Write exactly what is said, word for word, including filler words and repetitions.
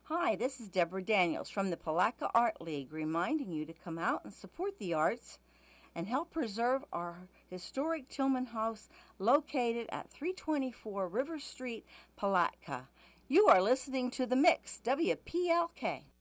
Hi, this is Deborah Daniels from the Palatka Art League, reminding you to come out and support the arts and help preserve our historic Tillman House located at three twenty-four River Street, Palatka. You are listening to The Mix, W P L K.